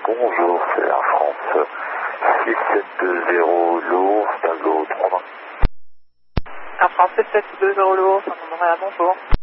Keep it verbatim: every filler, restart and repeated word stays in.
bonjour, c'est Air France six sept deux zéro lourd, tableau trois vingt. Air France six sept deux zéro lourd, Montréal, bonjour.